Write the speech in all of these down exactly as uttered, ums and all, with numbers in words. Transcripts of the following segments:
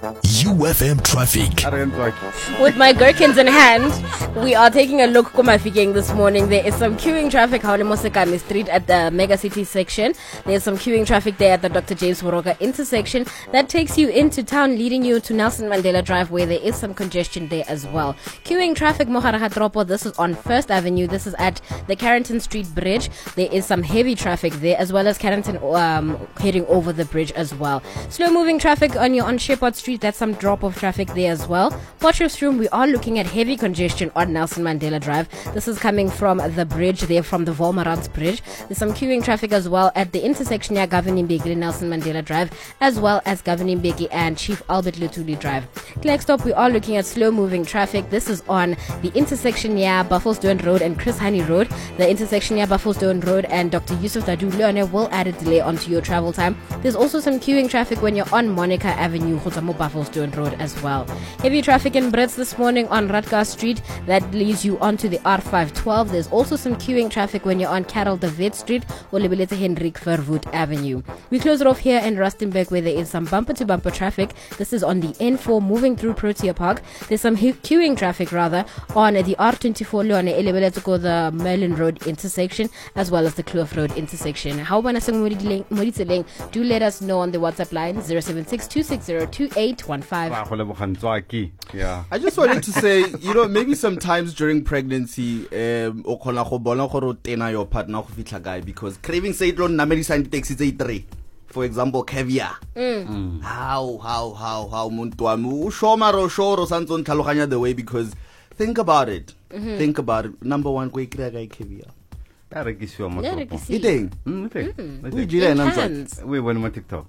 U F M traffic. With my gherkins in hand, we are taking a look at Mafikeng this morning. There is some queuing traffic out in Mosekame Street at the Mega City section. There's some queuing traffic there at the Doctor James Moroka intersection. That takes you into town, leading you to Nelson Mandela Drive, where there is some congestion there as well. Queuing traffic, Moharaha Tropo, this is on First Avenue. This is at the Carrington Street Bridge. There is some heavy traffic there, as well as Carrington um, heading over the bridge as well. Slow moving traffic on your on Shepherd Street. That's some drop of traffic there as well. Potchefstroom, we are looking at heavy congestion on Nelson Mandela Drive. This is coming from the bridge there, from the Volmarans Bridge. There's some queuing traffic as well at the intersection near Governing Mbeki, Nelson Mandela Drive, as well as Governing Mbeki and Chief Albert Lutuli Drive. Klerksdorp, we are looking at slow moving traffic. This is on the intersection near Buffelsdorp Road and Chris Honey Road. The intersection near Buffelsdorp Road and Doctor Yusuf Dadu Leone will add a delay onto your travel time. There's also some queuing traffic when you're on Monica Avenue, Khotamo Buffelsdorp Road as well. Heavy traffic in Brits this morning on Rutger Street. That leads you onto the R five twelve. There's also some queuing traffic when you're on Carol de Wet Street or Lebelete Hendrik Verwoerd Avenue. We close it off here in Rustenburg, where there is some bumper-to-bumper traffic. This is on the N four moving through Protea Park. There's some he- queuing traffic rather on the R twenty-four Leone Elebelete go the Merlin Road intersection, as well as the Kloof Road intersection. How about do let us know on the WhatsApp line zero seven six two six zero two eight one five. Yeah. I just wanted to say, you know, maybe sometimes during pregnancy, um, o khona go bona gore tena your partner go fitla guy, because craving say don't namedi sign taxi say three. For example, caviar. Mm. Mm. How, how, how, how, muntu wami u shoma ro shoro sanzon tlhaloganya the way, because think about it. Mm-hmm. Think about it. Number one, go ikira guy caviar. Ya rekisiwa mo topo. Iteng. Mm, iteng. We jile nanza. We wena mo TikTok.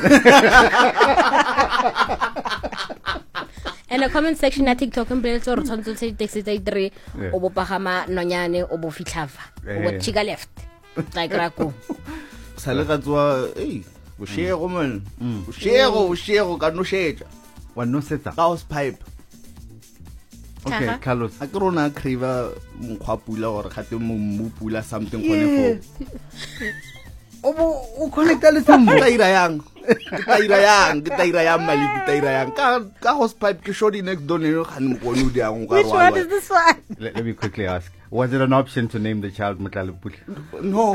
And a comment section at TikTok and Bell or Tonto say taxi day three, Obo Bahama, Nonyane, Obo Fitlava, Obo Chiga left. Like Raku. Salagatua, eh, Ushero man. Ushero, Ushero, got no shade. One no seta. House pipe. Okay, Carlos. I don't know, Kriva, Mukwapula or Katimu Mupula, something for. Obo, connect a little more. Tairayang. Tairayang, Tairayang, Mali, Tairayang. Ka house pipe, Kishori next door, and Ponudia. Which one is this one? Let, let me quickly ask. Was it an option to name the child Mutalipul? No.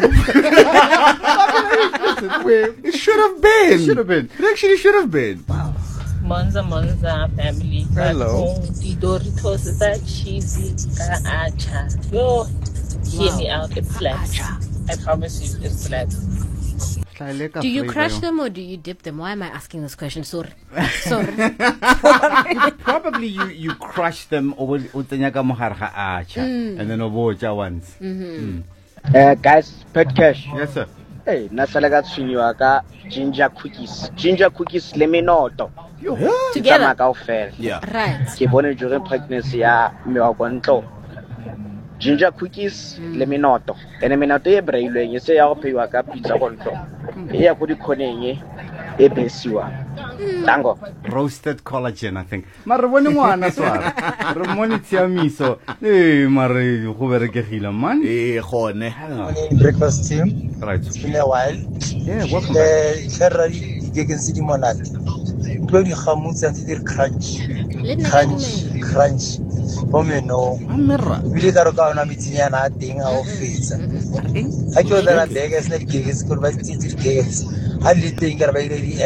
It should have been. It should have been. It actually should have been. Wow. Monza Monza family. Hello. The Doritos that cheesy acha. Yo, hear me out. It's flat. I promise you, it's flat. Do you crush them or do you dip them? Why am I asking this question? Sorry. Sorry. Probably you, you crush them over utanyaka moharha acha and then obocha once. Mm. Uh, guys, pet cash. Yes, sir. Hey, nasalaga tshinywa ginger cookies. Ginger cookies leminoto. Together. Yeah. Right. Ke bone during pregnancy ya me wa konto. Ginger cookies, mm. leminoto. Ene minato e brailweng e se ya go peiwa ka pizza konto. E ya go di khoneng e besiwa. Tango. Roasted collagen, I think. Mara bone ngwana swara. Re mone tsiamiso. Eh, mara go berekegile man. Eh, gone. Breakfast team. Right. It's been a while. Yeah, welcome back. Ferrari gegen City Monat. Go di khamutsa ntse crunch. Crunch, crunch. Pomeno. Amera. Bile ka ro ka ona mitsinyana a teng a o fetsa. Ha ke o dira bega snack gigs ko ba tsi tsi gigs. Ha le teng ka ba ile